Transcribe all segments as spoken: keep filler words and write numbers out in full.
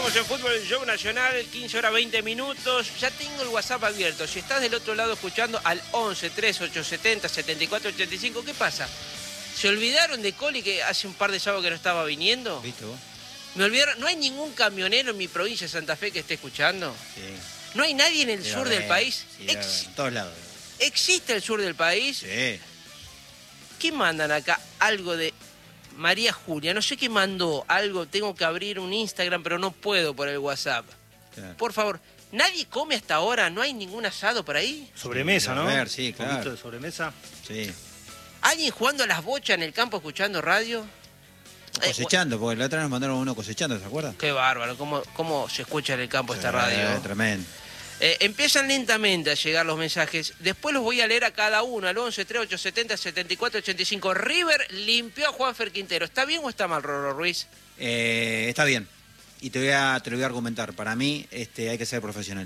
Estamos en Fútbol Show Nacional, quince horas veinte minutos. Ya tengo el WhatsApp abierto. Si estás del otro lado escuchando al once, tres, ocho setenta, setenta y cuatro ochenta y cinco, ¿qué pasa? ¿Se olvidaron de Coli que hace un par de sábados que no estaba viniendo? ¿Viste vos? Me olvidaron. ¿No hay ningún camionero en mi provincia de Santa Fe que esté escuchando? Sí. ¿No hay nadie en el Debe sur haber, del país? Sí, debe Ex- haber, en todos lados. ¿Existe el sur del país? Sí. ¿Qué mandan acá? Algo de María Julia. No sé qué mandó. Algo, tengo que abrir un Instagram, pero no puedo por el WhatsApp. Claro. Por favor, ¿nadie come hasta ahora? ¿No hay ningún asado por ahí? Sobremesa, ¿no? A ver, sí, Un poquito claro. de sobremesa. Sí. ¿Alguien jugando a las bochas en el campo escuchando radio? Eh, Cosechando, porque la otra vez nos mandaron uno cosechando, ¿se acuerdan? Qué bárbaro, cómo, cómo se escucha en el campo esta Sí, radio. Tremendo. Eh, empiezan lentamente a llegar los mensajes. Después los voy a leer a cada uno, al once, tres, ocho setenta, setenta y cuatro ochenta y cinco. River limpió a Juanfer Quintero. ¿Está bien o está mal, Rorro Ruiz? Eh, está bien. Y te, voy a, te lo voy a argumentar. Para mí este, hay que ser profesional.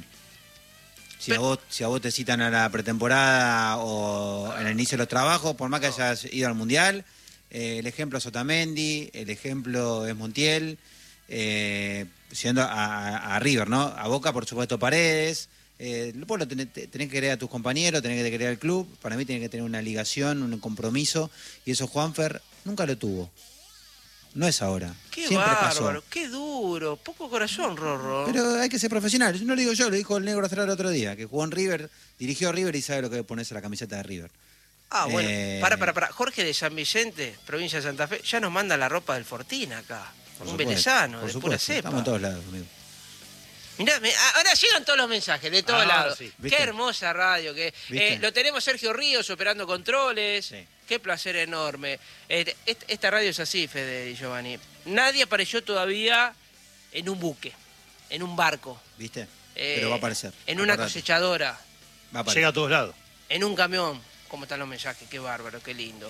Si a, Pero- vos, si a vos te citan a la pretemporada o en el inicio de los trabajos, por más que hayas ido al Mundial, eh, el ejemplo es Otamendi, el ejemplo es Montiel, eh, siendo a, a- a River, ¿no? A Boca, por supuesto, Paredes. Eh, vos lo tenés, tenés que querer a tus compañeros, tenés que querer al club. Para mí tiene que tener una ligación, un compromiso. Y eso Juanfer nunca lo tuvo. No es ahora. Qué Siempre bárbaro, pasó. qué duro. Poco corazón, Rorro. Pero hay que ser profesional. No lo digo yo, lo dijo el negro Astral el otro día, que jugó en River, dirigió a River y sabe lo que es ponerse la camiseta de River. Ah, bueno. Eh, Para, para, para. Jorge de San Vicente, provincia de Santa Fe, ya nos manda la ropa del Fortín acá. Por Un supuesto, velezano, por de pura supuesto. cepa. Estamos en todos lados, amigo. Mirá, me- ah, ahora llegan todos los mensajes de todos Ah, lados. sí. ¿Viste? Qué hermosa radio. Que, ¿Viste? eh, lo tenemos Sergio Ríos operando controles. Sí. Qué placer enorme. Eh, est- esta radio es así, Fede y Giovanni. Nadie apareció todavía en un buque, en un barco, ¿Viste? eh, Pero va a aparecer. en una Acordate. cosechadora, Va a aparecer. Llega a todos lados. en un camión. ¿Cómo están los mensajes? Qué bárbaro, qué lindo.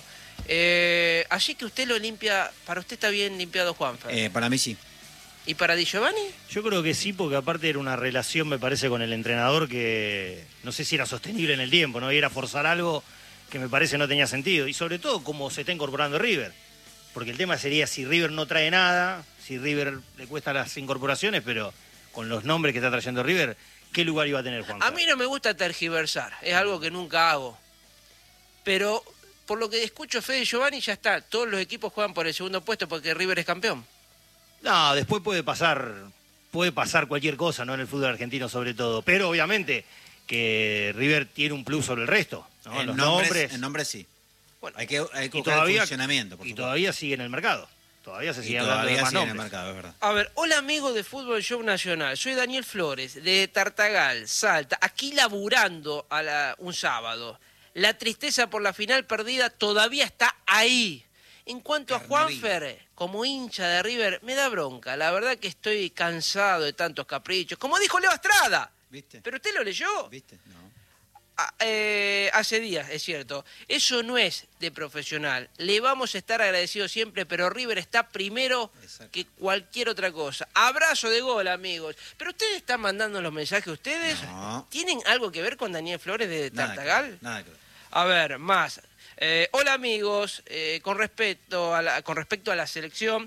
Eh, así que usted lo limpia, para usted está bien limpiado Juanfer. Eh, para mí sí. ¿Y para Di Giovanni? Yo creo que sí, porque aparte era una relación, me parece, con el entrenador que no sé si era sostenible en el tiempo, ¿no? Y era forzar algo que me parece no tenía sentido. Y sobre todo cómo se está incorporando River. Porque el tema sería si River no trae nada, si River le cuesta las incorporaciones, pero con los nombres que está trayendo River, ¿qué lugar iba a tener Juan? A mí no me gusta tergiversar, es algo que nunca hago. Pero por lo que escucho Fede y Giovanni ya está, todos los equipos juegan por el segundo puesto porque River es campeón. No, después puede pasar, puede pasar cualquier cosa, ¿no? En el fútbol argentino sobre todo. Pero obviamente que River tiene un plus sobre el resto, ¿no? En Los nombres, nombres. en nombres sí. Bueno, Hay que, hay que y buscar el todavía, funcionamiento, por y supuesto. todavía sigue en el mercado. Todavía se Y sigue hablando de todavía más sigue en el nombres. mercado, es verdad. a ver, hola amigos de Fútbol Show Nacional, soy Daniel Flores de Tartagal, Salta, aquí laburando a la- un sábado. La tristeza por la final perdida todavía está ahí. En cuanto a Juanfer, como hincha de River, me da bronca. La verdad que estoy cansado de tantos caprichos. Como dijo Leo Estrada. ¿Viste? ¿Pero usted lo leyó? ¿Viste? No. Ah, eh, hace días, es cierto. Eso no es de profesional. Le vamos a estar agradecidos siempre, pero River está primero Exacto. que cualquier otra cosa. Abrazo de gol, amigos. ¿Pero ustedes están mandando los mensajes ustedes? No. ¿Tienen algo que ver con Daniel Flores de Nada que Tartagal? ver, Nada que ver. A ver, más. Eh, hola amigos, eh, con, respecto a la, con respecto a la selección,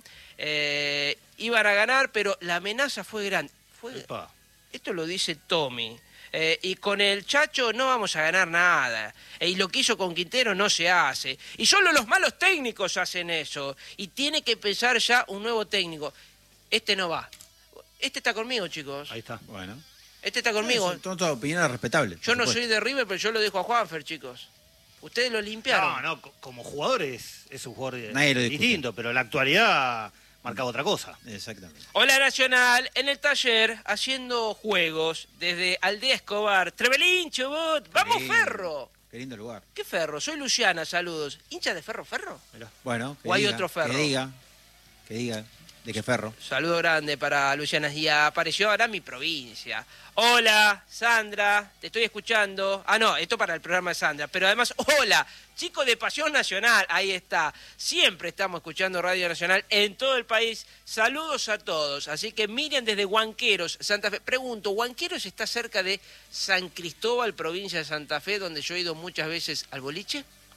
eh, iban a ganar, pero la amenaza fue grande. Fue, Epa. esto lo dice Tommy. Eh, y con el Chacho no vamos a ganar nada. Eh, y lo que hizo con Quintero no se hace. Y solo los malos técnicos hacen eso. Y tiene que pensar ya un nuevo técnico. Este no va. Este está conmigo, chicos. Ahí está. Bueno. Este está conmigo. Son todas opiniones respetables. Yo por no supuesto. soy de River, pero yo lo dejo a Juanfer, chicos. Ustedes lo limpiaron. No, no, co- como jugador es, es un jugador Nadie lo discute. distinto, pero la actualidad marcaba otra cosa. Exactamente. Hola Nacional, en el taller, haciendo juegos, desde Aldea Escobar. Trevelín, Chubut, ¡vamos lindo. Ferro! Qué lindo lugar. ¿Qué Ferro? Soy Luciana, saludos. ¿Hincha de Ferro, Ferro? Mirá. Bueno, que ¿O hay diga, otro Ferro? Que diga, que diga, de qué Ferro. Saludo grande para Luciana. Y apareció ahora mi provincia. Hola, Sandra, te estoy escuchando. Ah, no, esto para el programa de Sandra. Pero además, hola, chico de Pasión Nacional. Ahí está. Siempre estamos escuchando Radio Nacional en todo el país. Saludos a todos. Así que miren desde Huanqueros, Santa Fe. Pregunto, ¿Huanqueros está cerca de San Cristóbal, provincia de Santa Fe, donde yo he ido muchas veces al boliche?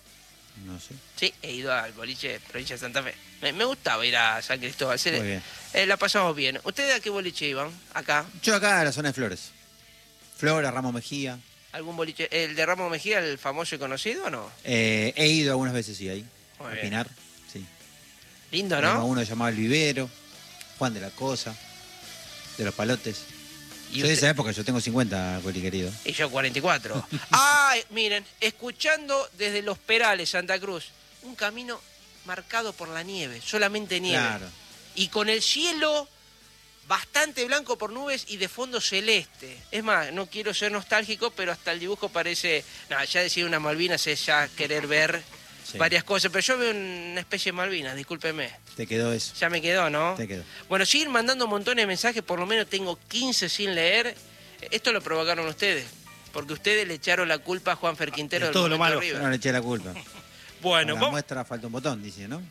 No sé. Sí, he ido al boliche provincia de Santa Fe. Me, me gustaba ir a San Cristóbal. Se- Muy bien. eh, la pasamos bien. ¿Ustedes a qué boliche iban? Acá. Yo acá a la zona de Flores. Flora, Ramos Mejía. ¿Algún boliche? ¿El de Ramos Mejía, el famoso y conocido o no? Eh, he ido algunas veces, sí, ahí. Muy a bien. Pinar, sí. Lindo, Tenemos ¿no? uno llamado El Vivero, Juan de la Cosa, de los Palotes. Y, Soy de usted- esa época, yo tengo cincuenta, Coli querido. y yo cuarenta y cuatro. Ay, miren, escuchando desde Los Perales, Santa Cruz, un camino marcado por la nieve, solamente nieve. Claro. Y con el cielo bastante blanco por nubes y de fondo celeste. Es más, no quiero ser nostálgico, pero hasta el dibujo parece... No, ya decir una Malvinas es ya querer ver Sí. varias cosas, pero yo veo una especie de Malvinas, discúlpeme. Te quedó eso. Ya me quedó, ¿no? Te quedó. Bueno, siguen mandando montones de mensajes, por lo menos tengo quince sin leer. Esto lo provocaron ustedes, porque ustedes le echaron la culpa a Juanfer Quintero De del todo lo momento malo. de Yo River. no le eché la culpa. Bueno, A la vamos- muestra falta un botón, dice, ¿no?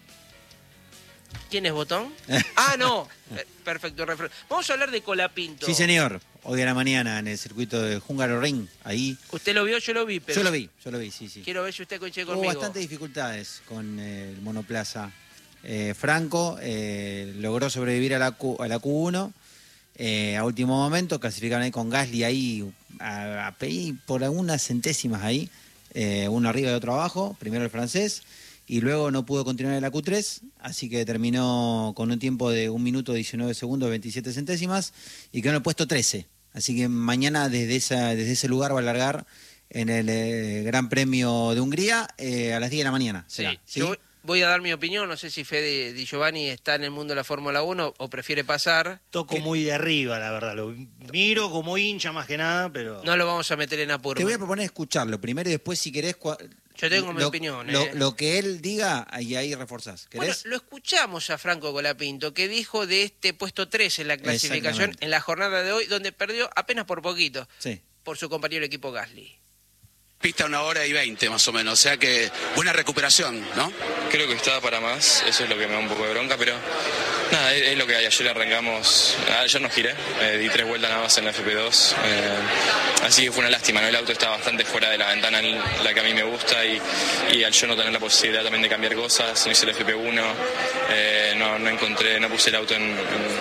¿quién es Botón? Ah, no. Eh, Perfecto, refre- Vamos a hablar de Colapinto. Sí, señor. Hoy a la mañana en el circuito de Húngaro Ring, ahí. Usted lo vio, yo lo vi, pero Yo lo vi, yo lo vi, sí, sí. quiero ver si usted coincide Hubo conmigo. bastantes dificultades con eh, el monoplaza. Eh, Franco eh, logró sobrevivir a la Q, a la Q uno eh, a último momento, clasificaron ahí con Gasly ahí, a, a P I por algunas centésimas ahí, eh, uno arriba y otro abajo, primero el francés, y luego no pudo continuar en la Q tres, así que terminó con un tiempo de un minuto diecinueve segundos, veintisiete centésimas, y quedó en el puesto trece. Así que mañana desde, esa, desde ese lugar va a largar en el eh, Gran Premio de Hungría eh, a las diez de la mañana. Sí, será, ¿sí? yo voy- voy a dar mi opinión. No sé si Fede Di Giovanni está en el mundo de la Fórmula uno o prefiere pasar. Toco muy de arriba, la verdad. Lo miro como hincha más que nada, pero... No lo vamos a meter en apuro. Te voy a proponer escucharlo primero y después, si querés. cua- Yo tengo mi lo, opinión, Lo, ¿eh? lo que él diga, y ahí reforzás. Bueno, ¿Querés? lo escuchamos a Franco Colapinto, que dijo de este puesto tres en la clasificación Exactamente. en la jornada de hoy, donde perdió apenas por poquito Sí. por su compañero de equipo Gasly. Pista una hora y veinte más o menos, o sea que buena recuperación, ¿no? Creo que estaba para más, eso es lo que me da un poco de bronca, pero nada, es, es lo que hay. Ayer arrancamos, ayer no giré, eh, di tres vueltas nada más en la F P dos, eh, así que fue una lástima, ¿no? El auto estaba bastante fuera de la ventana en la que a mí me gusta y, y al yo no tener la posibilidad también de cambiar cosas, no hice el F P uno, eh, no, no encontré, no puse el auto en, en,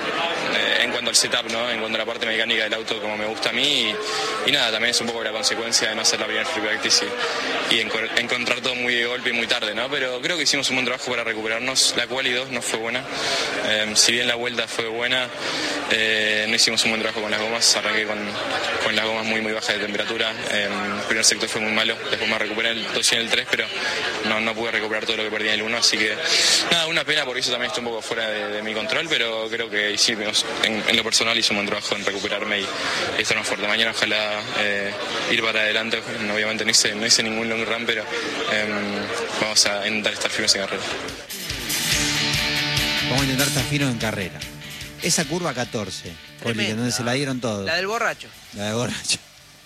eh, en cuanto al setup, ¿no? En cuanto a la parte mecánica del auto como me gusta a mí y, y nada, también es un poco la consecuencia de no hacer la primera free practice y, y enco- encontrar todo muy de golpe y muy tarde, ¿no? Pero creo que hicimos un buen trabajo para recuperarnos. La quali dos no fue buena. Eh, si bien la vuelta fue buena, eh, no hicimos un buen trabajo con las gomas. Arranqué con, con las gomas muy muy bajas de temperatura. Eh, el primer sector fue muy malo. Después me recuperé en el dos y en el tres, pero no, no pude recuperar todo lo que perdí en el uno. Así que nada, una pena porque eso también está un poco fuera de, de mi control, pero creo que hicimos, en, en lo personal hice un buen trabajo en recuperarme y, y estar más fuerte. Mañana ojalá eh, ir para adelante. Obviamente no hice, no hice ningún long run, pero eh, vamos a intentar estar firmes en carrera. Vamos a intentar estar finos en carrera. Esa curva catorce, Coli, Tremenda. donde se la dieron todos. La del borracho. La de borracho.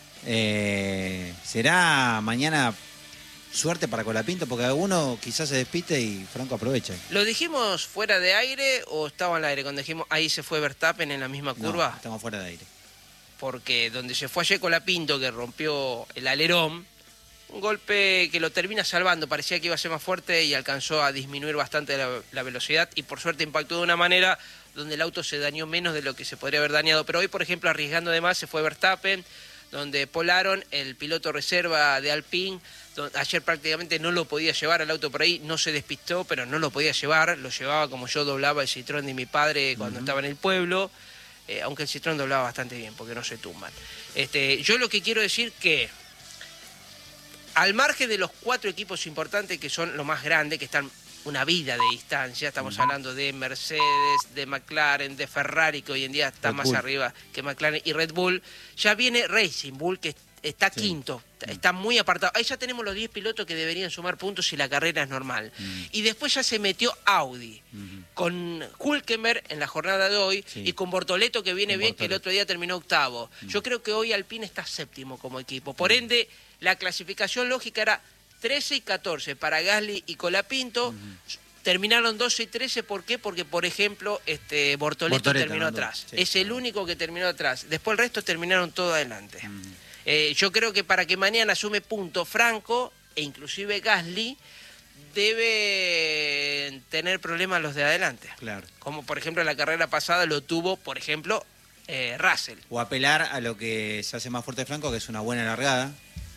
Eh, ¿Será mañana suerte para Colapinto? Porque uno quizás se despiste y Franco aprovecha. ¿Lo dijimos fuera de aire o estaba al aire cuando dijimos ahí se fue Verstappen en la misma curva? No, estamos fuera de aire. Porque donde se fue ayer Colapinto, que rompió el alerón, un golpe que lo termina salvando, parecía que iba a ser más fuerte y alcanzó a disminuir bastante la, la velocidad y por suerte impactó de una manera donde el auto se dañó menos de lo que se podría haber dañado. Pero hoy, por ejemplo, arriesgando de más, se fue Verstappen, donde Paul Aron, el piloto reserva de Alpine, donde ayer prácticamente no lo podía llevar al auto por ahí, no se despistó, pero no lo podía llevar, lo llevaba como yo doblaba el Citroën de mi padre cuando Uh-huh. estaba en el pueblo. Eh, aunque el Citroën doblaba bastante bien, porque no se tumban. Este, yo lo que quiero decir que, al margen de los cuatro equipos importantes, que son los más grandes, que están una vida de distancia, estamos hablando de Mercedes, de McLaren, de Ferrari, que hoy en día está Red más Bull. arriba que McLaren, y Red Bull, ya viene Racing Bull, que está Sí. quinto, está muy apartado. Ahí ya tenemos los diez pilotos que deberían sumar puntos si la carrera es normal. Mm. Y después ya se metió Audi, Ujú. con Hülkenberg en la jornada de hoy, Sí. y con Bortoleto, que viene Con bien, que el Bortoleto. otro día terminó octavo. Mm. Yo creo que hoy Alpine está séptimo como equipo. Por ende, la clasificación lógica era trece y catorce para Gasly y Colapinto. Terminaron doce y trece, ¿por qué? Porque, por ejemplo, este Bortoleto, Bortoleto, terminó no, atrás. sí. Es el único que terminó atrás. Después el resto terminaron todo adelante. Mm. Eh, yo creo que para que mañana sume punto Franco e inclusive Gasly, deben tener problemas los de adelante. Claro. Como por ejemplo en la carrera pasada lo tuvo, por ejemplo, eh, Russell. O apelar a lo que se hace más fuerte Franco, que es una buena largada,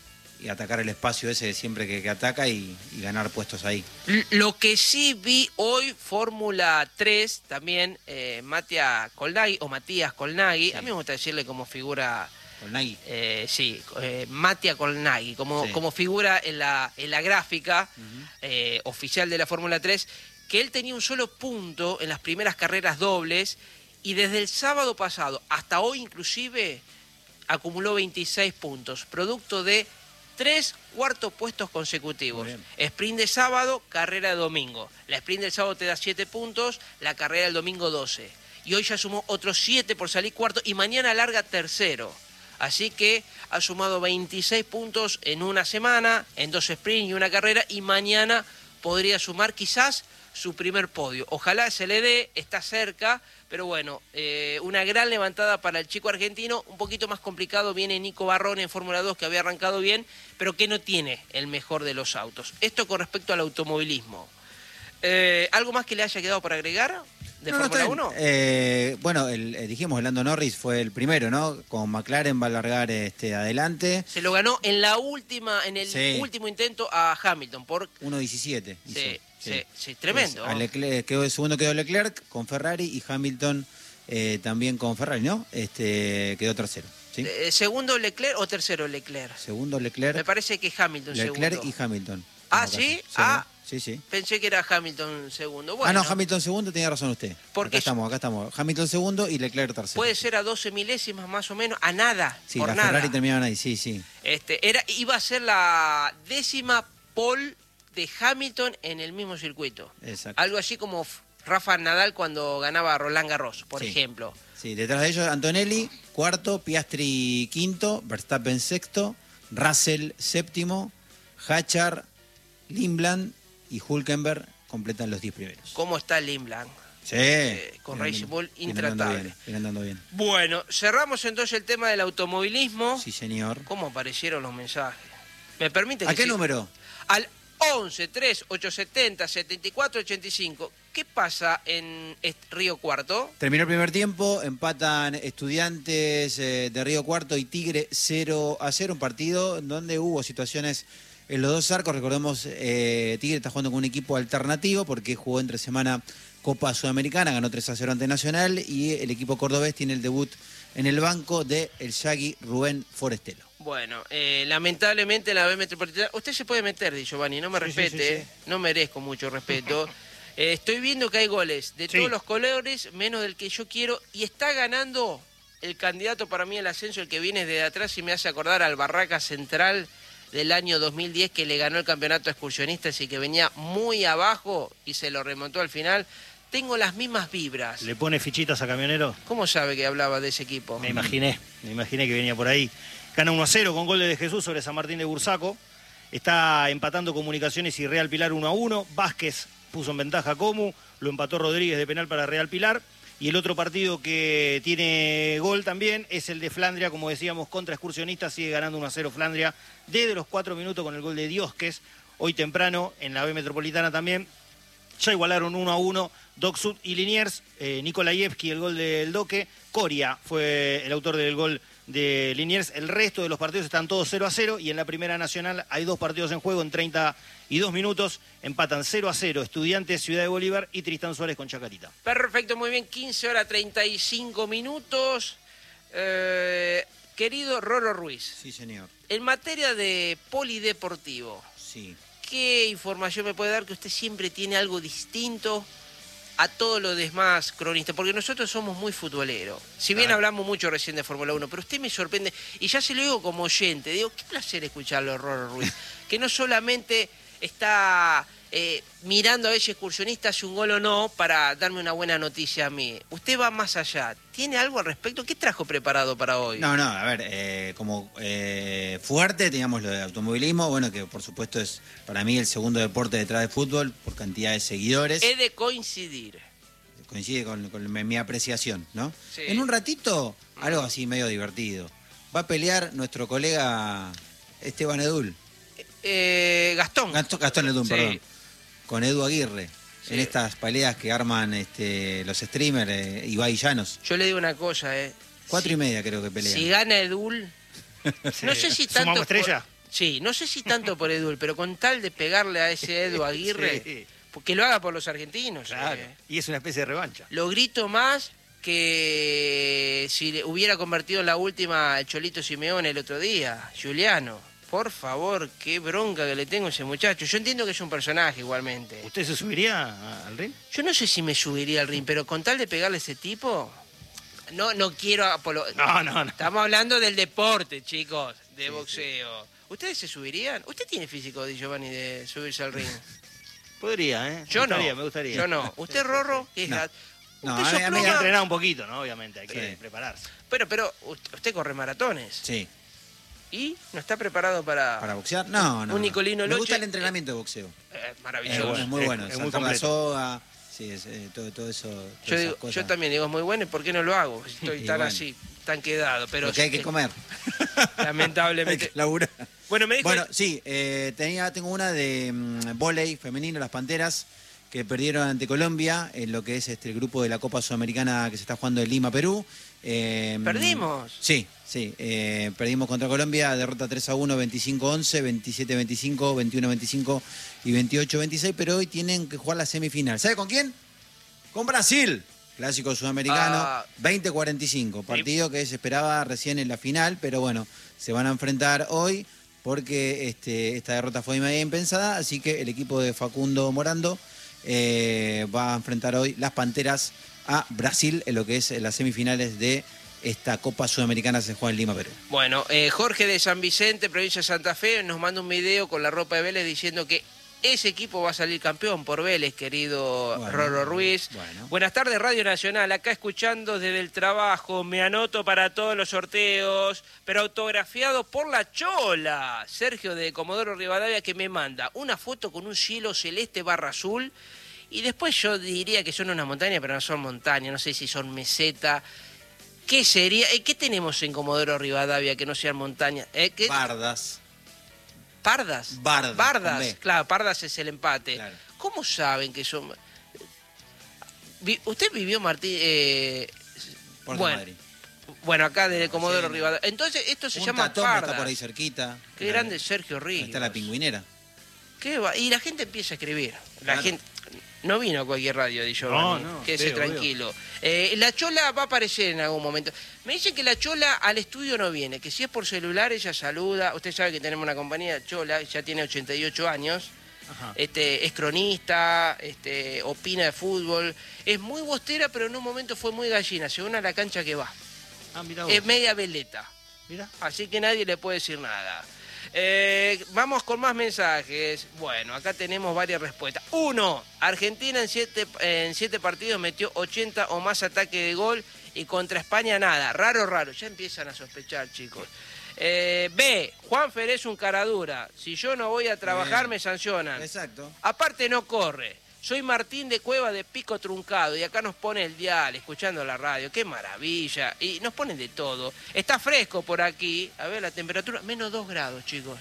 y atacar el espacio ese siempre que, que ataca y, y ganar puestos ahí. Lo que sí vi hoy, Fórmula tres, también eh, Matías Colnaghi, o Matías Colnaghi, sí. A mí me gusta decirle como figura... Colnaghi. Eh, sí, eh, Matías Colnaghi, como, sí. como figura en la, en la gráfica Uh-huh. eh, oficial de la Fórmula tres, que él tenía un solo punto en las primeras carreras dobles, y desde el sábado pasado hasta hoy inclusive acumuló veintiséis puntos, producto de tres cuartos puestos consecutivos. Sprint de sábado, carrera de domingo. La sprint del sábado te da siete puntos, la carrera del domingo doce. Y hoy ya sumó otros siete por salir cuarto y mañana larga tercero. Así que ha sumado veintiséis puntos en una semana, en dos sprints y una carrera, y mañana podría sumar quizás su primer podio. Ojalá se le dé, está cerca, pero bueno, eh, una gran levantada para el chico argentino. Un poquito más complicado viene Nico Barrón en Fórmula dos, que había arrancado bien, pero que no tiene el mejor de los autos. Esto con respecto al automovilismo. Eh, ¿Algo más que le haya quedado por agregar de no, Fórmula no, uno? Eh, bueno, el, eh, dijimos, Lando Norris fue el primero, ¿no? Con McLaren va a largar este, adelante. Se lo ganó en la última, en el sí. último intento a Hamilton por uno diecisiete. Sí, hizo. sí, sí, sí, tremendo. Pues, a Leclerc, quedó, el segundo quedó Leclerc con Ferrari y Hamilton eh, también con Ferrari, ¿no? Este quedó tercero. ¿sí? Eh, ¿Segundo Leclerc o tercero Leclerc? Segundo Leclerc. Me parece que Hamilton Leclerc segundo. y Hamilton. Ah, ¿sí? sí. Ah, sí, sí. Pensé que era Hamilton segundo. Bueno, ah, no, Hamilton segundo, tenía razón usted. Porque acá estamos, acá estamos. Hamilton segundo y Leclerc tercero. Puede ser a doce milésimas más o menos, a nada, sí, por la nada. Ferrari terminaban ahí, sí, sí. Este, era, iba a ser la décima pole de Hamilton en el mismo circuito. Exacto. Algo así como Rafa Nadal cuando ganaba Roland Garros, por sí. ejemplo. Sí, detrás de ellos Antonelli, cuarto, Piastri quinto, Verstappen sexto, Russell séptimo, Hachar, Lindblad y Hülkenberg completan los diez primeros. ¿Cómo está Lindblad? Sí. Eh, con Viene Racing andando- Bull viene andando intratable. bien, viene andando bien. Bueno, cerramos entonces el tema del automovilismo. Sí, señor. ¿Cómo aparecieron los mensajes? ¿Me permite que ¿A qué sí? número? Al once, tres, ochocientos setenta, setenta y cuatro, ochenta y cinco. ¿Qué pasa en Est- Río Cuarto? Terminó el primer tiempo, empatan Estudiantes eh, de Río Cuarto y Tigre cero a cero, un partido donde hubo situaciones en los dos arcos. Recordemos, eh, Tigre está jugando con un equipo alternativo porque jugó entre semana Copa Sudamericana, ganó tres a cero ante Nacional, y el equipo cordobés tiene el debut en el banco de el Yagui Rubén Forestelo. Bueno, eh, lamentablemente la B Metropolitana... Usted se puede meter, Di Giovanni, no me Sí, respete, sí, sí, no merezco mucho respeto. Eh, estoy viendo que hay goles de Sí. todos los colores, menos del que yo quiero, y está ganando el candidato para mí al ascenso, el que viene desde atrás y me hace acordar al Barraca Central del año dos mil diez, que le ganó el campeonato a excursionistas y que venía muy abajo y se lo remontó al final. Tengo las mismas vibras. ¿Le pone fichitas a Camionero? ¿Cómo sabe que hablaba de ese equipo? Me imaginé, me imaginé que venía por ahí. Gana uno a cero con gol de De Jesús sobre San Martín de Bursaco. Está empatando Comunicaciones y Real Pilar uno a uno. Vázquez puso en ventaja a Comu, lo empató Rodríguez de penal para Real Pilar. Y el otro partido que tiene gol también es el de Flandria, como decíamos, contra Excursionistas. Sigue ganando uno a cero Flandria desde los cuatro minutos con el gol de Diosques. Hoy temprano en la B Metropolitana también. Ya igualaron uno a uno Doc Sud y Liniers. Eh, Nikolaevski, el gol del Doque. Coria fue el autor del gol de Liniers. El resto de los partidos están todos cero a cero. Y en la Primera Nacional hay dos partidos en juego en treinta y dos minutos. Empatan cero a cero Estudiantes, Ciudad de Bolívar y Tristán Suárez con Chacarita. Perfecto, muy bien, quince horas treinta y cinco minutos. Eh, querido Rolo Ruiz, Sí, señor. en materia de polideportivo, Sí. ¿qué información me puede dar que usted siempre tiene algo distinto a todos los demás cronistas? Porque nosotros somos muy futboleros. Si bien Claro. hablamos mucho recién de Fórmula uno, pero usted me sorprende, y ya se lo digo como oyente, digo, qué placer escucharlo a Rolo Ruiz, que no solamente está eh, mirando a ver si excursionista hace un gol o no para darme una buena noticia a mí. Usted va más allá. ¿Tiene algo al respecto? ¿Qué trajo preparado para hoy? No, no, a ver, eh, como eh, fuerte teníamos lo de automovilismo, bueno, que por supuesto es para mí el segundo deporte detrás de fútbol por cantidad de seguidores. He de coincidir. Coincide con, con mi, mi apreciación, ¿no? Sí. En un ratito, algo así medio divertido. Va a pelear nuestro colega Esteban Edul. Eh, Gastón. Gastón, Gastón Edul, Sí. perdón. con Edu Aguirre. Sí. En estas peleas que arman este, los streamers, eh, Ibai y Llanos. Yo le digo una cosa, ¿eh? Cuatro si, y media creo que pelean. Si gana Edul, no sé si tanto... ¿Sumamos estrella? Por, sí, no sé si tanto por Edul, pero con tal de pegarle a ese Edu Aguirre, Sí. que lo haga por los argentinos. Claro. eh. Y es una especie de revancha. Lo grito más que si le hubiera convertido en la última el Cholito Simeone el otro día, Giuliano. Por favor, qué bronca que le tengo a ese muchacho. Yo entiendo que es un personaje igualmente. ¿Usted se subiría al ring? Yo no sé si me subiría al ring, pero con tal de pegarle a ese tipo, no, no quiero apolo... No, no, no. Estamos hablando del deporte, chicos, de Sí, boxeo. ¿Ustedes se subirían? ¿Usted tiene físico, Di Giovanni, de subirse al ring? Podría, ¿eh? Yo me no. gustaría, me gustaría. Yo no. ¿Usted, Rorro? ¿Qué es No. gat- No, ¿Usted a mí- a mí- Hay que sopló? entrenar un poquito, ¿no? Obviamente, hay que Sí. prepararse. Pero, pero, usted usted corre maratones. Sí. ¿Y no está preparado para...? ¿Para boxear? No, no. Un no. Nicolino Me Loche, gusta el entrenamiento de boxeo. Eh, Es, maravilloso. es muy es- bueno. es muy Saltar la completo. soga. Sí, es, eh, todo, todo eso. todas Yo, esas digo, cosas. yo también digo, es muy bueno, ¿y por qué no lo hago? Estoy Y tan bueno. así, tan quedado. Pero Porque hay que eh, comer. Lamentablemente. Hay que laburar. Bueno, me dijo... Bueno, sí, eh, tenía, tengo una de mm, vóley femenino, las Panteras, que perdieron ante Colombia en lo que es este, el grupo de la Copa Sudamericana que se está jugando en Lima, Perú. Eh, ¿Perdimos? Sí, sí. eh, perdimos contra Colombia, derrota tres a uno, veinticinco once, veintisiete veinticinco, veintiuno veinticinco y veintiocho veintiséis, pero hoy tienen que jugar la semifinal. ¿Sabe con quién? Con Brasil. Clásico sudamericano, Ah. veinte cuarenta y cinco. Partido que se esperaba recién en la final, pero bueno, se van a enfrentar hoy porque este, esta derrota fue media impensada, así que el equipo de Facundo Morando eh, va a enfrentar hoy las Panteras a Brasil en lo que es las semifinales de esta Copa Sudamericana que se juega en Lima, Perú. Bueno, eh, Jorge de San Vicente, provincia de Santa Fe, nos manda un video con la ropa de Vélez diciendo que ese equipo va a salir campeón por Vélez, querido Bueno, Rorro Ruiz. bueno. Buenas tardes, Radio Nacional. Acá escuchando desde el trabajo. Me anoto para todos los sorteos, pero autografiado por la Chola. Sergio de Comodoro Rivadavia, que me manda una foto con un cielo celeste barra azul. Y después yo diría que son unas montañas, pero no son montañas. No sé si son meseta. ¿Qué sería? Eh, ¿Qué tenemos en Comodoro Rivadavia que no sean montañas? Eh, ¿qué? Bardas. ¿Pardas? Bardas, con Bardas, B. claro, Pardas es el empate. Claro. ¿Cómo saben que son...? Vi- ¿Usted vivió, Martín? Eh... Puerto bueno, Madrid. bueno, acá desde Comodoro sí. Rivadavia. Entonces, esto se Punta llama Toma Pardas. está por ahí cerquita. Qué Ahí grande Sergio Ríos. está la pingüinera. ¿Qué va? Y la gente empieza a escribir. La Claro. gente no vino a cualquier radio, di Giovanni. No, no, Quédese veo, tranquilo. Eh, la Chola va a aparecer en algún momento. Me dicen que la Chola al estudio no viene, que si es por celular ella saluda. Usted sabe que tenemos una compañía, Chola, ya tiene ochenta y ocho años. Ajá. Este, es cronista, este, opina de fútbol. Es muy bostera, pero en un momento fue muy gallina, según a la cancha que va. Ah, mirá vos. Es media veleta. Mirá. Así que nadie le puede decir nada. Eh, vamos con más mensajes. Bueno, acá tenemos varias respuestas. Uno, Argentina en siete, en siete partidos metió ochenta o más ataques de gol y contra España nada. Raro, raro. Ya empiezan a sospechar, chicos. Eh, B, Juanfer es un caradura. Si yo no voy a trabajar Bien. me sancionan. Exacto. Aparte no corre. Soy Martín de Cueva de Pico Truncado y acá nos pone el dial, escuchando la radio. ¡Qué maravilla! Y nos ponen de todo. Está fresco por aquí. A ver la temperatura, menos dos grados, chicos.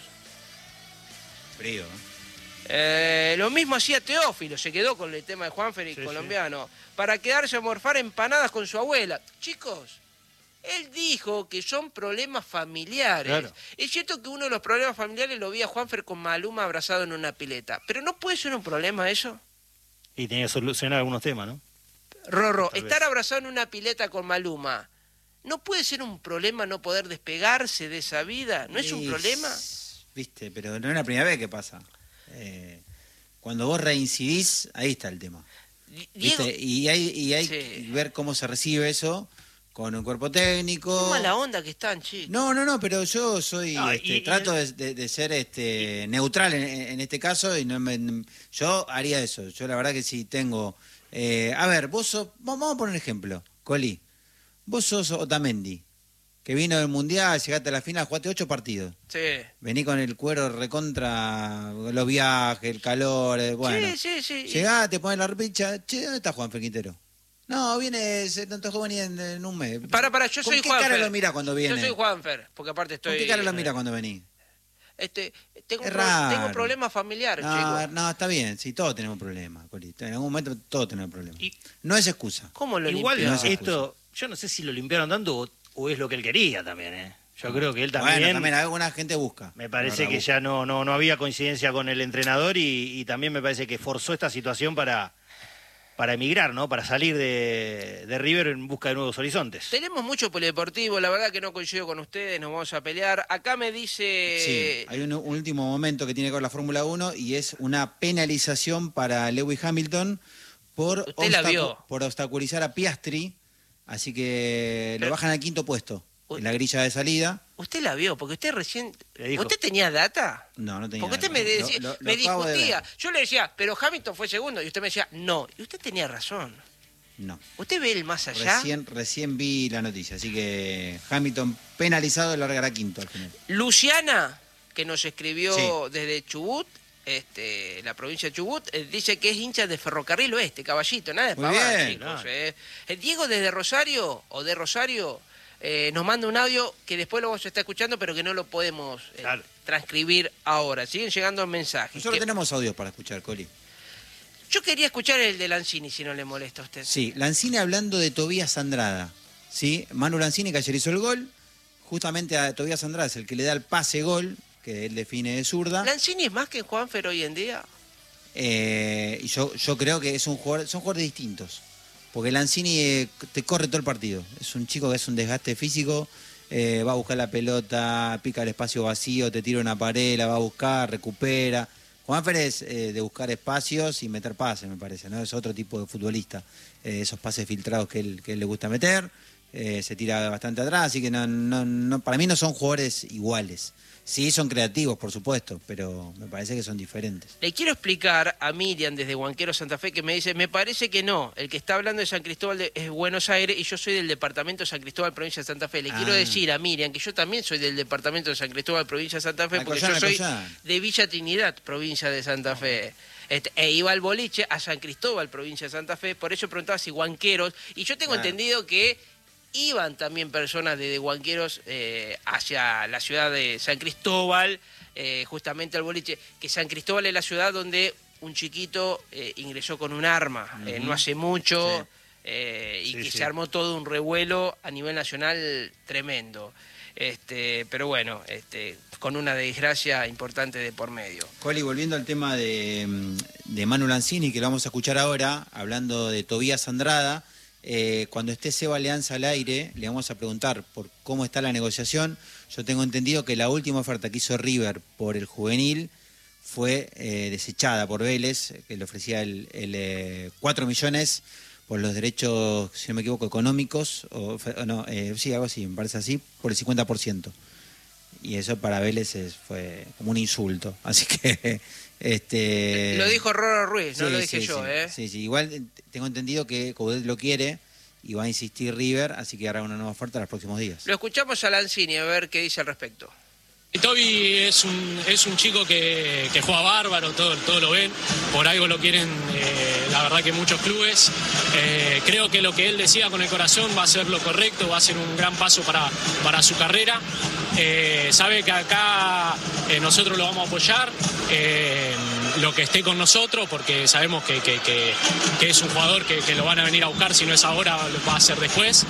Frío. ¿eh? Eh, lo mismo hacía Teófilo, se quedó con el tema de Juanfer y Sí, colombiano. Para quedarse a morfar empanadas con su abuela. Chicos, él dijo que son problemas familiares. Claro. Es cierto que uno de los problemas familiares lo vi a Juanfer con Maluma abrazado en una pileta. Pero ¿no puede ser un problema eso? Y tenía que solucionar algunos temas, ¿no? Rorro, Tal estar vez. abrazado en una pileta con Maluma, ¿no puede ser un problema no poder despegarse de esa vida? ¿No es un Y- problema? Viste, pero no es la primera vez que pasa. Eh, cuando vos reincidís, ahí está el tema. Di- Diego, ¿Viste? Y hay, y hay Sí. que ver cómo se recibe eso con un cuerpo técnico. qué mala onda que están, chicos. No, no, no, pero yo soy, No, este, y- y trato el- de, de- de ser este, neutral en, en este caso y no me- yo haría eso. Yo la verdad que si tengo, eh, a ver, vos sos, vamos vamos a poner un ejemplo, Coli, vos sos Otamendi, que vino del Mundial, llegaste a la final, jugaste ocho partidos, Sí. vení con el cuero recontra los viajes, el calor, eh, bueno, Sí, sí, sí. llegás, te pones la repicha, che, ¿dónde está Juan Quintero? No, viene, se tanto joven y en, en un mes. Para, para, yo ¿Con soy qué Juanfer. cara lo mira cuando viene? Yo soy Juanfer, porque aparte estoy... ¿Con qué cara lo mira cuando venís? Este, tengo, Es un pro- raro. tengo problemas familiares, No, chicos. no, está bien, sí, todos tenemos problemas, Colito. En algún momento todos tenemos problemas. Y- No es excusa. ¿Cómo lo Igual limpió? no se esto, yo no sé si lo limpiaron tanto o, o es lo que él quería también, ¿eh? Yo creo que él también, Bueno, también alguna gente busca. me parece No, que busca. ya no, no, no había coincidencia con el entrenador y, y también me parece que forzó esta situación para, para emigrar, ¿no? Para salir de, de River en busca de nuevos horizontes. Tenemos mucho polideportivo, la verdad que no coincido con ustedes, nos vamos a pelear. Acá me dice... Sí, hay un, un último momento que tiene que ver la Fórmula uno y es una penalización para Lewis Hamilton por, Usted la vio. por obstaculizar a Piastri, así que Pero- lo bajan al quinto puesto Uy. en la grilla de salida. Usted la vio, porque usted recién... Le dijo. ¿Usted tenía data? No, no tenía Porque usted nada. me, decía, Lo- lo- me lo acabo de discutía. ver. Yo le decía, pero Hamilton fue segundo. Y usted me decía, no. Y usted tenía razón. No. ¿Usted ve el más allá? Recién, recién vi la noticia, así que Hamilton penalizado largará quinto al final. Luciana, que nos escribió Sí. desde Chubut, este, la provincia de Chubut, eh, dice que es hincha de Ferrocarril Oeste, Caballito, nada de Muy pavada, bien, chicos. claro. eh. Eh, Diego desde Rosario, o de Rosario, eh, nos manda un audio que después lo vamos a estar escuchando, pero que no lo podemos eh, Claro. transcribir ahora. Siguen llegando mensajes. Nosotros Que- tenemos audios para escuchar, Coli. Yo quería escuchar el de Lanzini, si no le molesta a usted. Sí, Lanzini hablando de Tobías Andrada. ¿Sí? Manu Lanzini, que ayer hizo el gol. Justamente a Tobías Andrada es el que le da el pase gol, que él define de zurda. ¿Lanzini es más que Juanfer hoy en día? Eh, y yo, yo creo que es un jugador, son jugadores distintos. Porque Lanzini eh, te corre todo el partido. Es un chico que es un desgaste físico. eh, va a buscar la pelota, pica el espacio vacío, te tira una pared, la va a buscar, recupera. Juanfer es eh, de buscar espacios y meter pases, me parece, ¿no? Es otro tipo de futbolista. Eh, esos pases filtrados que él, que él le gusta meter. eh, se tira bastante atrás, así que no, no, no, para mí no son jugadores iguales. Sí, son creativos, por supuesto, pero me parece que son diferentes. Le quiero explicar a Miriam desde Huanquero Santa Fe que me dice, me parece que no, el que está hablando de San Cristóbal de, es Buenos Aires y yo soy del departamento de San Cristóbal, provincia de Santa Fe. Le Ah. quiero decir a Miriam que yo también soy del departamento de San Cristóbal, provincia de Santa Fe, porque Alcoyana, yo soy Alcoyana. de Villa Trinidad, provincia de Santa Fe. Este, e iba al boliche a San Cristóbal, provincia de Santa Fe, por eso preguntaba si Huanqueros, y yo tengo Claro. entendido que iban también personas de, de Huanqueros eh, hacia la ciudad de San Cristóbal, eh, justamente al boliche, que San Cristóbal es la ciudad donde un chiquito eh, ingresó con un arma eh, no hace mucho Sí. eh, y Sí, que sí. se armó todo un revuelo a nivel nacional tremendo. Este, pero bueno, este, con una desgracia importante de por medio. Coli, volviendo al tema de, mm, de Manu Lanzini, que lo vamos a escuchar ahora, hablando de Tobías Andrada, eh, cuando esté Seba Leanza al aire, le vamos a preguntar por cómo está la negociación. Yo tengo entendido que la última oferta que hizo River por el juvenil fue eh, desechada por Vélez, que le ofrecía el, el, eh, cuatro millones por los derechos, si no me equivoco, económicos, o, o no, eh, sí, algo así, me parece así, por el cincuenta por ciento. Y eso para Vélez es- fue como un insulto. Así que... este Lo dijo Roro Ruiz, no sí, lo dije sí, yo, sí, ¿eh? Sí, sí, igual eh, tengo entendido que Coudet lo quiere y va a insistir River, así que hará una nueva oferta en los próximos días. Lo escuchamos a Lanzini a ver qué dice al respecto. Y Toby es un, es un chico que, que juega bárbaro, todo, todo lo ven, por algo lo quieren, eh, la verdad que muchos clubes. Eh, creo que lo que él decía con el corazón va a ser lo correcto, va a ser un gran paso para, para su carrera. Eh, sabe que acá eh, nosotros lo vamos a apoyar, eh, lo que esté con nosotros, porque sabemos que, que, que, que es un jugador que, que lo van a venir a buscar, si no es ahora, lo va a hacer después.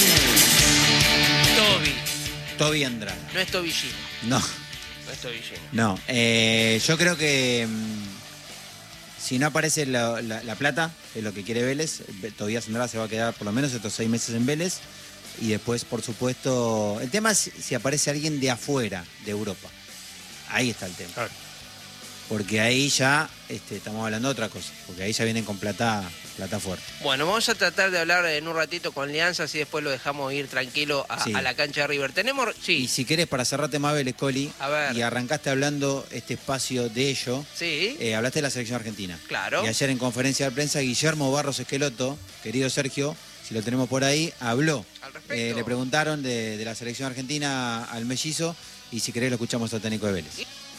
Toby, Toby Andrada. no es Tobillino, No, no es Tobillino. no. Eh, yo creo que mm, si no aparece la, la- la plata, que es lo que quiere Vélez, Be- Tobías Andrada se va a quedar por lo menos estos seis meses en Vélez. Y después, por supuesto, el tema es si aparece alguien de afuera, de Europa. Ahí está el tema. Claro. Porque ahí ya este, estamos hablando de otra cosa. Porque ahí ya vienen con plata, plata fuerte. Bueno, vamos a tratar de hablar en un ratito con Lianza, así después lo dejamos ir tranquilo a, Sí. a la cancha de River. Tenemos, Y sí, si querés, para cerrarte más, Vélez, Coli, A ver. y arrancaste hablando este espacio de ello, sí, eh, hablaste de la selección argentina. claro. Y ayer en conferencia de prensa, Guillermo Barros Esqueloto, querido Sergio, si lo tenemos por ahí, habló. Al respecto. Eh, le preguntaron de, de la selección argentina al mellizo, y si querés lo escuchamos al técnico de Vélez.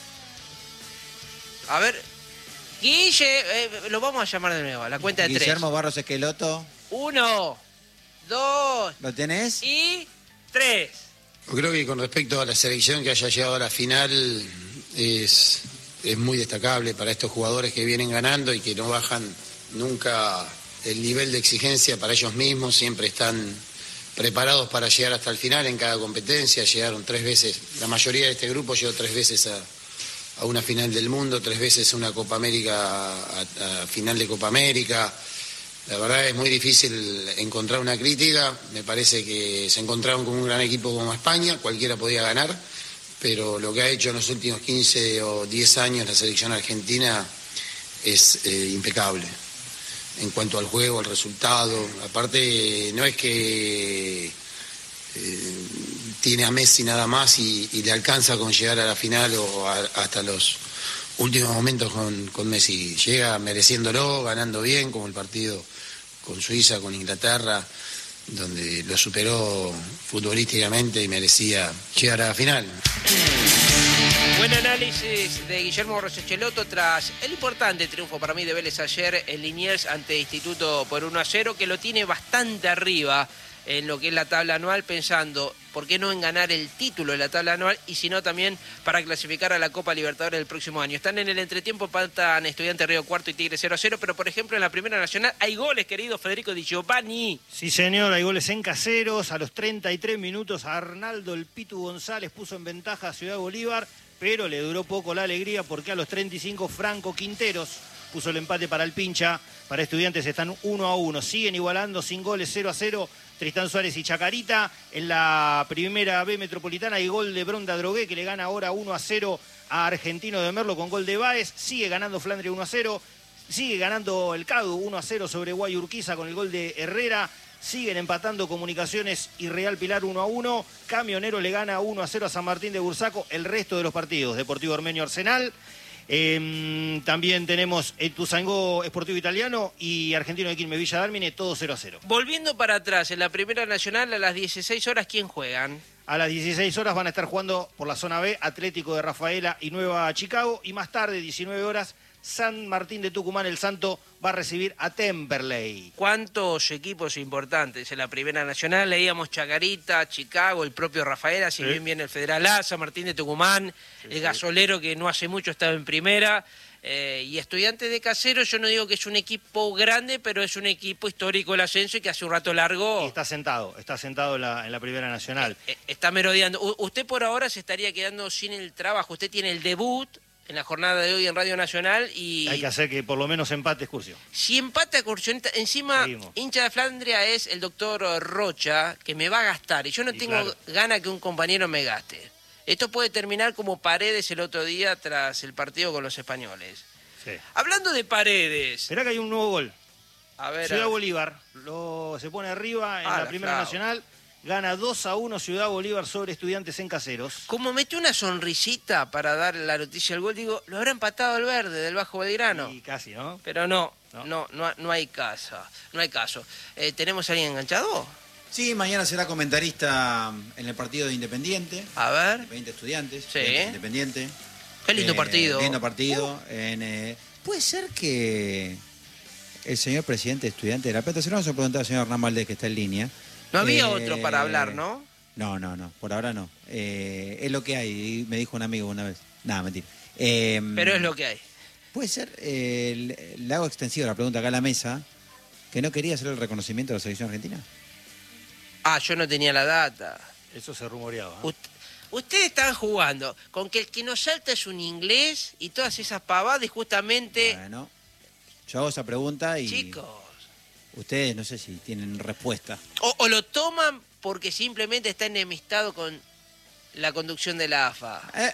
A ver, Guille, eh, lo vamos a llamar de nuevo, a la cuenta de Guillermo Barros Esqueloto, tres. Uno, dos ¿lo tenés? y tres. Yo creo que con respecto a la selección que haya llegado a la final, es, es muy destacable para estos jugadores que vienen ganando y que no bajan nunca el nivel de exigencia para ellos mismos, siempre están preparados para llegar hasta el final en cada competencia. Llegaron tres veces, la mayoría de este grupo llegó tres veces a, a una final del mundo, tres veces a una Copa América, a, a final de Copa América. La verdad es muy difícil encontrar una crítica, me parece que se encontraron con un gran equipo como España, cualquiera podía ganar, pero lo que ha hecho en los últimos quince o diez años la selección argentina es eh, impecable. En cuanto al juego, al resultado, aparte no es que eh, tiene a Messi nada más y, y le alcanza con llegar a la final o a, hasta los últimos momentos con, con Messi. Llega mereciéndolo, ganando bien, como el partido con Suiza, con Inglaterra, donde lo superó futbolísticamente y merecía llegar a la final. Buen análisis de Guillermo Rosechelotto tras el importante triunfo para mí de Vélez ayer en Liniers ante Instituto por uno a cero, que lo tiene bastante arriba en lo que es la tabla anual, pensando por qué no en ganar el título de la tabla anual y si no también para clasificar a la Copa Libertadores del próximo año. Están en el entretiempo, empatan Estudiantes Río Cuarto y Tigre cero a cero, pero por ejemplo en la Primera Nacional hay goles, querido Federico Di Giovanni. Sí, señor, hay goles en Caseros. A los treinta y tres minutos Arnaldo el Pitu González puso en ventaja a Ciudad Bolívar, pero le duró poco la alegría porque a los treinta y cinco Franco Quinteros puso el empate para el Pincha. Para Estudiantes están uno a uno, siguen igualando sin goles, cero a cero. Tristán Suárez y Chacarita. En la Primera B Metropolitana hay gol de Bronda Drogué, que le gana ahora uno a cero a Argentino de Merlo con gol de Báez. Sigue ganando Flandre uno a cero. Sigue ganando el Cadu uno a cero sobre Guayurquiza con el gol de Herrera. Siguen empatando Comunicaciones y Real Pilar uno a uno. Camionero le gana uno a cero a San Martín de Bursaco. El resto de los partidos: Deportivo Ormeño Arsenal. Eh, también tenemos el Tuzangó Esportivo Italiano y Argentino de Quilmes Villa Dálmine, todo cero a cero. Volviendo para atrás, en la Primera Nacional a las dieciséis horas, ¿quién juegan? A las dieciséis horas van a estar jugando por la zona B Atlético de Rafaela y Nueva Chicago, y más tarde, diecinueve horas, San Martín de Tucumán, el Santo, va a recibir a Temperley. ¿Cuántos equipos importantes en la Primera Nacional? Leíamos Chacarita, Chicago, el propio Rafaela, si sí. bien viene el Federal A, San Martín de Tucumán, sí, el sí. Gasolero, que no hace mucho estaba en Primera, eh, y Estudiantes de Caseros. Yo no digo que es un equipo grande, pero es un equipo histórico del ascenso y que hace un rato largo... Y está sentado, está sentado en la, en la Primera Nacional. Eh, eh, está merodeando. U- usted por ahora se estaría quedando sin el trabajo. Usted tiene el debut en la jornada de hoy en Radio Nacional y... Hay que hacer que por lo menos empate Excursio. Si empata Excursión, encima Seguimos. Hincha de Flandria es el doctor Rocha, que me va a gastar, y yo no y tengo claro. gana que un compañero me gaste. Esto puede terminar como Paredes el otro día tras el partido con los españoles. Sí. Hablando de Paredes... Esperá que hay un nuevo gol. A ver, Ciudad a ver. Bolívar lo, se pone arriba en Ah, la la Primera flauta. Nacional. Gana dos a uno Ciudad Bolívar sobre Estudiantes en Caseros. Como metió una sonrisita para dar la noticia del gol, digo, lo habrá empatado el verde del Bajo Belgrano. Y casi, ¿no? Pero no, No. no, no, no hay caso, no hay caso. Eh, ¿Tenemos a alguien enganchado? Sí, mañana será comentarista en el partido de Independiente. A ver. veinte Estudiantes. Sí. Independiente. Qué lindo Eh, partido. Lindo partido. En, eh, ¿Puede ser que el señor presidente de Estudiantes de La Plata, se lo vamos a preguntar al señor Hernán Valdés, que está en línea? No había Eh, otro para hablar, ¿no? No, no, no, por ahora no. Eh, es lo que hay, me dijo un amigo una vez. Nada, mentira. Eh, Pero es lo que hay. Puede ser, eh, le, le hago extensiva la pregunta acá a la mesa, que no quería hacer el reconocimiento de la selección argentina. Ah, yo no tenía la data. Eso se rumoreaba. ¿eh? Ust- ustedes están jugando con que el que nos salta es un inglés y todas esas pavadas, y justamente... Bueno, yo hago esa pregunta y Chicos... ustedes no sé si tienen respuesta. O, o lo toman porque simplemente está enemistado con la conducción de la A F A. Eh,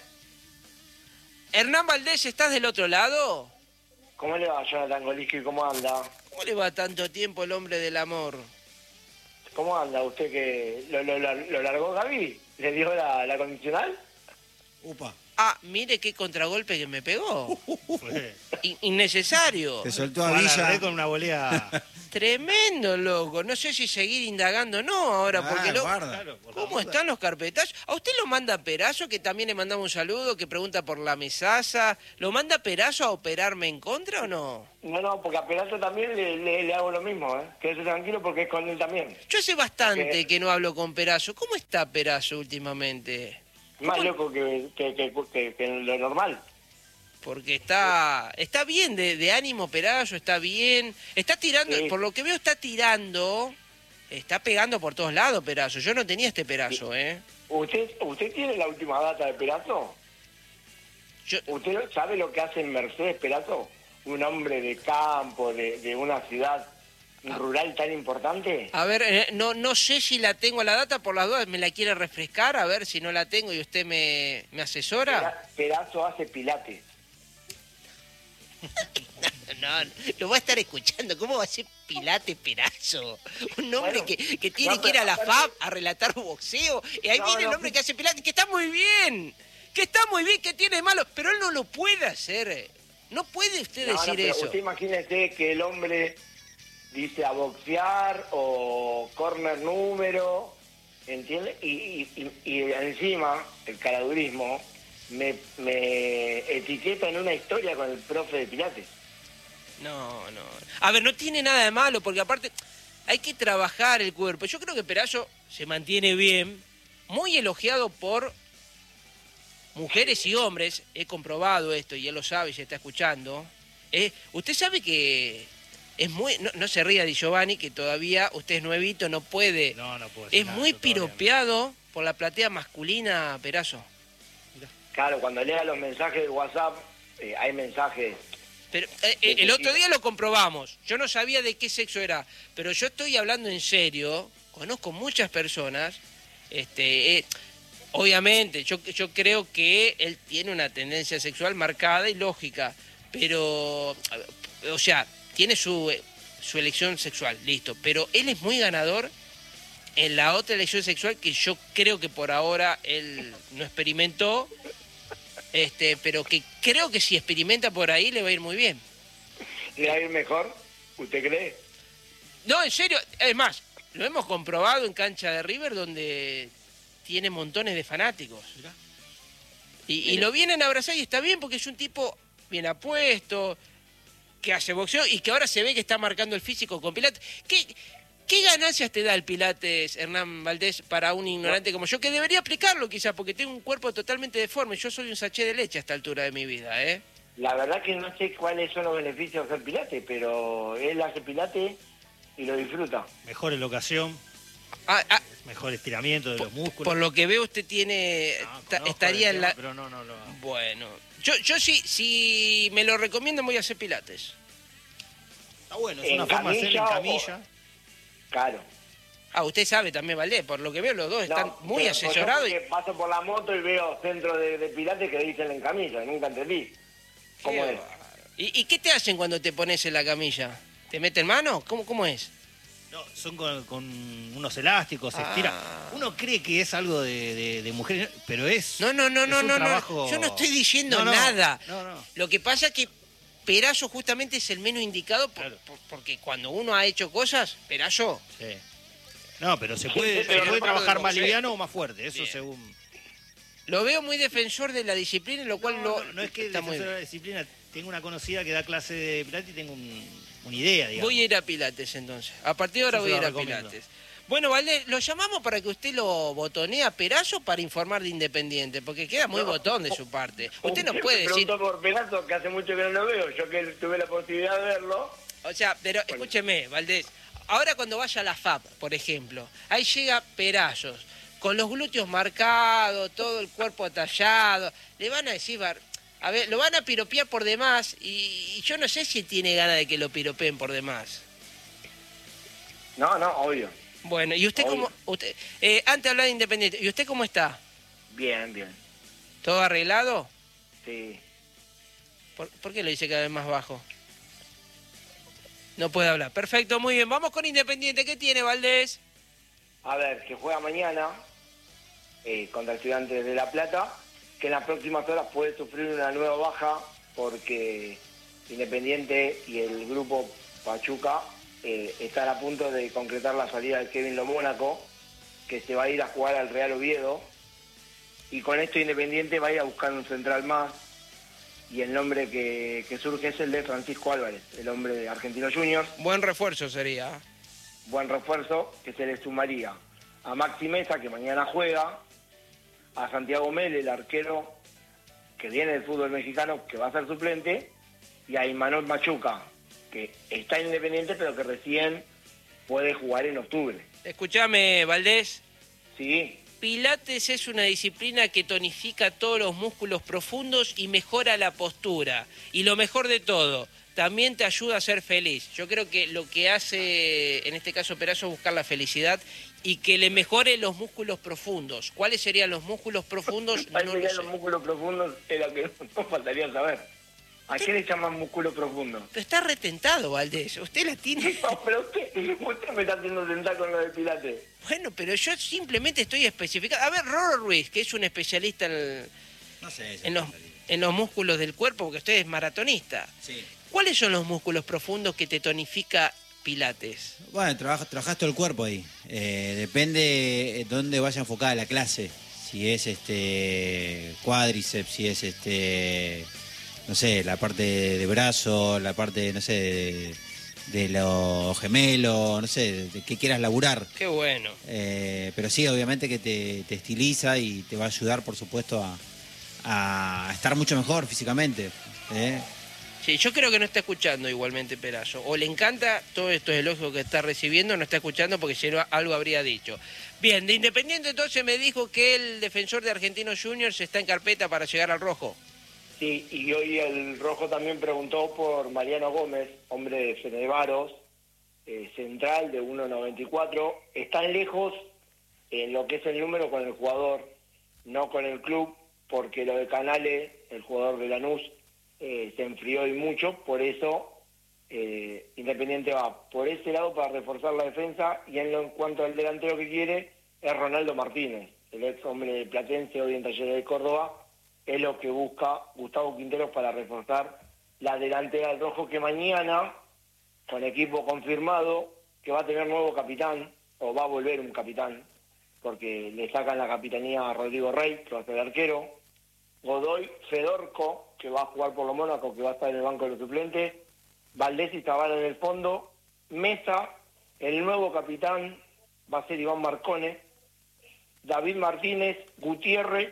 Hernán Valdés, ¿estás del otro lado? ¿Cómo le va, Jonathan Goliski? ¿Cómo anda? ¿Cómo le va tanto tiempo el hombre del amor? ¿Cómo anda? ¿Usted que lo, lo, lo, lo largó Gaby? ¿Le dio la, la condicional? upa, Ah, mire qué contragolpe que me pegó. Fue- In- innecesario. te soltó a fue a la Villa. red con una volea. Tremendo, loco. No sé si seguir indagando o no ahora, Ah, porque lo... guarda. Claro, por la ¿Cómo duda. están los carpetazos? A usted lo manda Perazo, que también le mandamos un saludo, que pregunta por la mesaza. ¿Lo manda Perazo a operarme en contra o no? No, no, porque a Perazo también le, le, le hago lo mismo, ¿eh? Quédese tranquilo porque es con él también. Yo hace bastante ¿Qué? que no hablo con Perazo. ¿Cómo está Perazo últimamente? Más loco que, que, que, que, que lo normal. Porque está está bien de, de ánimo Perazo, está bien. Está tirando, Sí. por lo que veo está tirando, está pegando por todos lados Perazo. Yo no tenía este Perazo, ¿eh? ¿Usted usted tiene la última data de Perazo? Yo, ¿Usted sabe lo que hace en Mercedes Perazo? Un hombre de campo, de, de una ciudad rural tan importante. a ver, eh, no no sé si la tengo la data, por las dudas me la quiere refrescar, a ver si no la tengo y usted me, me asesora. Pera- Perazo hace pilates. No, no, lo va a estar escuchando. ¿Cómo va a ser Pilate Perazo? Un hombre Bueno, que, que tiene no, que ir a la pero F A aparte- B a relatar boxeo. Y ahí No, viene el no, hombre sí. que hace Pilate, que está muy bien. Que está muy bien, que tiene de malo. Pero él no lo puede hacer. No puede usted No, no, decir pero eso. usted imagínese que el hombre dice a boxear o corner número, ¿entiende? Y, y, y, y encima, el caradurismo me, me etiqueta en una historia con el profe de Pilates. No, no. A ver, no tiene nada de malo, porque aparte hay que trabajar el cuerpo. Yo creo que Perazo se mantiene bien, muy elogiado por mujeres y hombres. He comprobado esto y él lo sabe y se está escuchando. Eh, usted sabe que es muy... No, no se ría Di Giovanni, que todavía usted es nuevito, no puede... No, no puedo decir Es nada, muy yo todavía no. piropeado por la platea masculina, Perazo. Claro, cuando lea los mensajes de WhatsApp, eh, hay mensajes... Pero eh, eh, el otro día lo comprobamos. Yo no sabía de qué sexo era, pero yo estoy hablando en serio. Conozco muchas personas. Este, eh, obviamente, yo, yo creo que él tiene una tendencia sexual marcada y lógica, pero, o sea, tiene su, eh, su elección sexual, listo. Pero él es muy ganador en la otra elección sexual que yo creo que por ahora él no experimentó. Este, pero que creo que si experimenta por ahí le va a ir muy bien. ¿Le va a ir mejor? ¿Usted cree? No, en serio, es más, lo hemos comprobado en cancha de River donde tiene montones de fanáticos. Y, y lo vienen a abrazar y está bien porque es un tipo bien apuesto, que hace boxeo y que ahora se ve que está marcando el físico con Pilates. ¿Qué, qué ganancias te da el Pilates, Hernán Valdés, para un ignorante como yo? Que debería aplicarlo quizás porque tengo un cuerpo totalmente deforme. Yo soy un sachet de leche a esta altura de mi vida, ¿eh? La verdad que no sé cuáles son los beneficios de hacer Pilates, pero él hace Pilates y lo disfruta. Mejor elocación, Ah, ah, mejor estiramiento de los músculos. por lo que veo usted tiene... No, ta- conozco estaría el en tema, la... Pero no, no, no. Bueno, yo, yo sí, si me lo recomiendan voy a hacer Pilates. Está bueno, es ¿En una forma de hacer en camilla o- camilla. Claro. Ah, usted sabe también, Valdés, por lo que veo los dos están No, muy pero asesorados. yo Y... porque paso por la moto y veo centros de, de Pilates que dicen en camilla, nunca entendí. ¿Cómo Qué es? bárbaro. ¿Y, ¿Y qué te hacen cuando te pones en la camilla? ¿Te meten mano? ¿Cómo, cómo es? No, son con, con unos elásticos, se estira. Ah. Uno cree que es algo de, de, de mujeres, pero es. No, no, no, es no, un no, trabajo- no. Yo no estoy diciendo No, no, nada. No, no. Lo que pasa es que Perazo justamente es el menos indicado por- Claro. por- porque cuando uno ha hecho cosas, Perazo... Sí. No, pero se puede, pero se puede no trabajar podemos más ser. liviano o más fuerte, eso Bien. según. Lo veo muy defensor de la disciplina, lo cual No, lo, no, no es que está muy defensor de bien. la disciplina. Tengo una conocida que da clase de pilates y tengo un- una idea, digamos. Voy a ir a Pilates entonces. A partir de ahora Yo voy se a ir lo a recomiendo. Pilates. Bueno, Valdés, lo llamamos para que usted lo botonee a Perazo para informar de Independiente, porque queda muy No. botón de su parte. Usted no me puede decir... preguntó por Perazo, que hace mucho que no lo veo. Yo que tuve la posibilidad de verlo. O sea, pero escúcheme, Valdés. Ahora cuando vaya a la F A P, por ejemplo, ahí llega Perazos, con los glúteos marcados, todo el cuerpo tallado, le van a decir, bar- a ver, lo van a piropear por demás y, y yo no sé si tiene ganas de que lo piropeen por demás. No, no, obvio. Bueno, ¿y usted Obvio. cómo...? Usted, eh, antes de hablar de Independiente, ¿y usted cómo está? Bien, bien. ¿Todo arreglado? Sí. ¿Por, por qué lo dice cada vez más bajo? No puede hablar. Perfecto, muy bien. Vamos con Independiente. ¿Qué tiene, Valdés? A ver, que juega mañana eh, contra Estudiantes de La Plata, que en las próximas horas puede sufrir una nueva baja porque Independiente y el grupo Pachuca eh, están a punto de concretar la salida de Kevin Lo Mónaco, que se va a ir a jugar al Real Oviedo, y con esto Independiente va a ir a buscar un central más, y el nombre que, que surge es el de Francisco Álvarez, el hombre de Argentinos Juniors. Buen refuerzo sería. Buen refuerzo que se le sumaría a Maxi Mesa, que mañana juega, a Santiago Mel, el arquero que viene del fútbol mexicano, que va a ser suplente, y a Imanol Machuca, que está en Independiente, pero que recién puede jugar en octubre. Escuchame, Valdés. Sí. Pilates es una disciplina que tonifica todos los músculos profundos y mejora la postura. Y lo mejor de todo, también te ayuda a ser feliz. Yo creo que lo que hace, en este caso Perazo, es buscar la felicidad y que le mejore los músculos profundos. ¿Cuáles serían los músculos profundos? ¿Cuáles No serían lo los sé. músculos profundos? Es lo que nos faltaría saber. ¿A qué le llaman músculo profundo? Pero está retentado, Valdés. Usted la tiene... No, pero usted, usted me está haciendo sentar con lo de Pilates. Bueno, pero yo simplemente estoy especificando. A ver, Roro Ruiz, que es un especialista en, No sé. eso en, los, en los músculos del cuerpo, porque usted es maratonista. Sí. ¿Cuáles son los músculos profundos que te tonifica Pilates? Bueno, trabajas, trabajás todo el cuerpo ahí. Eh, depende de dónde vaya enfocada la clase. Si es este cuádriceps, si es este, no sé, la parte de brazo, la parte, no sé, de, de los gemelos, no sé, de qué quieras laburar. Qué bueno. Eh, pero sí, obviamente que te, te estiliza y te va a ayudar, por supuesto, a, a estar mucho mejor físicamente. ¿eh? Sí, yo creo que no está escuchando igualmente Perazo. O le encanta todos estos elogios que está recibiendo, no está escuchando porque si no algo habría dicho. Bien, de Independiente entonces me dijo que el defensor de Argentinos Juniors está en carpeta para llegar al rojo. Sí, y hoy el Rojo también preguntó por Mariano Gómez, hombre de Fenevaros, eh, central de uno noventa y cuatro. Están lejos en lo que es el número con el jugador, no con el club, porque lo de Canales, el jugador de Lanús, eh, se enfrió y mucho, por eso eh, Independiente va por ese lado para reforzar la defensa, y en, lo, en cuanto al delantero que quiere es Ronaldo Martínez, el ex hombre de Platense, hoy en Talleres de Córdoba. Es lo que busca Gustavo Quinteros para reforzar la delantera del Rojo, que mañana, con equipo confirmado, que va a tener nuevo capitán, o va a volver un capitán, porque le sacan la capitanía a Rodrigo Rey, que va a ser arquero, Godoy, Fedorco, que va a jugar por lo Mónaco, que va a estar en el banco de los suplentes, Valdés y Zavala en el fondo, Mesa, el nuevo capitán va a ser Iván Marcone, David Martínez, Gutiérrez,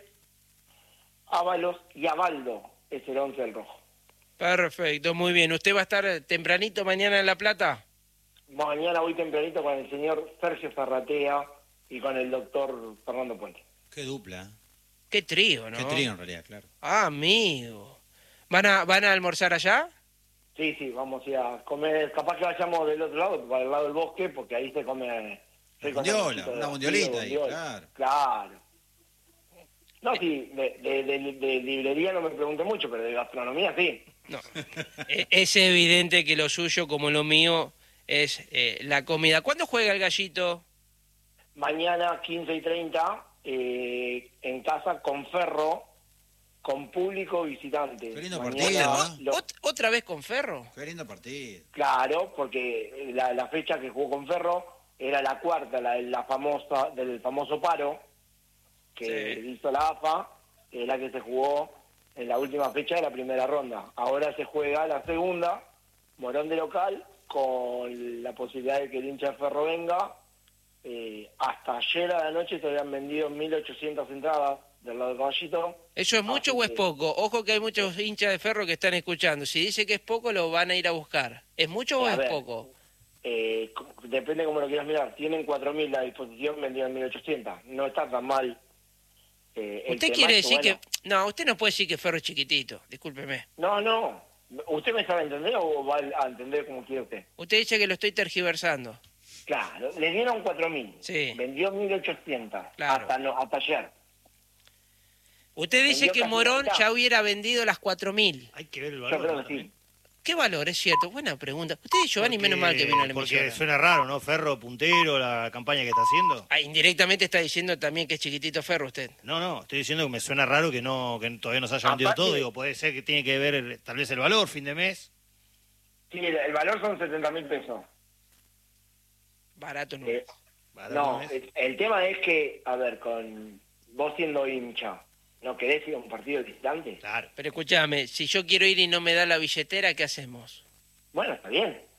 Ábalos y Abaldo es el once del Rojo. Perfecto, muy bien. ¿Usted va a estar tempranito mañana en La Plata? Mañana voy tempranito con el señor Sergio Ferratea y con el doctor Fernando Puente. Qué dupla. Qué trío, ¿no? Qué trío en realidad, claro. Ah, amigo. ¿Van a, ¿Van a almorzar allá? Sí, sí, vamos a ir a comer. Capaz que vayamos del otro lado, para el lado del bosque, porque ahí se come... Bondiola, una bondiolita ahí, claro. Claro. No, sí, de, de, de, de librería no me pregunte mucho, pero de gastronomía sí. No. E- es evidente que lo suyo, como lo mío, es eh, la comida. ¿Cuándo juega el Gallito? Mañana quince y treinta, eh, en casa con Ferro, con público visitante. Qué lindo Mañana partido, ¿no? lo- ¿Ot- ¿Otra vez con Ferro? Qué lindo partido. Claro, porque la, la fecha que jugó con Ferro era la cuarta, la, la famosa del famoso paro que Sí. hizo la A F A, que es la que se jugó en la última fecha de la primera ronda. Ahora se juega la segunda, Morón de local, con la posibilidad de que el hincha de Ferro venga. Eh, hasta ayer a la noche se habían vendido mil ochocientas entradas del lado del Caballito. ¿Eso es mucho Así o es que- poco? Ojo que hay muchos hinchas de Ferro que están escuchando. Si dice que es poco, lo van a ir a buscar. ¿Es mucho o A es ver, poco? Eh, co- depende cómo lo quieras mirar. Tienen cuatro mil a disposición, vendieron mil ochocientas. No está tan mal. Eh, el Usted tema quiere es decir bueno, que... No, usted no puede decir que Ferro es chiquitito. Discúlpeme. No, no. ¿Usted me sabe entender o va a entender como quiere usted? Usted dice que lo estoy tergiversando. Claro, le dieron cuatro mil. Sí. Vendió mil ochocientas. Claro. Hasta, no, hasta ayer. Usted dice Vendió que casi Morón la mitad. ya hubiera vendido las cuatro mil. Hay que ver el Yo valor. creo ¿no? que sí. También. ¿Qué valor? Es cierto. Buena pregunta. Usted y Giovanni, Porque- menos mal que vino a la Porque emisora. suena raro, ¿no? Ferro puntero, la campaña que está haciendo. Ah, indirectamente está diciendo también que es chiquitito Ferro usted. No, no, estoy diciendo que me suena raro que no que todavía no se haya vendido Aparte- todo. Digo, puede ser que tiene que ver el- tal vez el valor, fin de mes. Sí, el, el valor son setenta mil pesos. Barato no. Eh, Barato no, es. el, el tema es que, a ver, con vos siendo hincha, ¿no querés ir a un partido distante? Claro. Pero escúchame, si yo quiero ir y no me da la billetera, ¿qué hacemos? Bueno, está bien.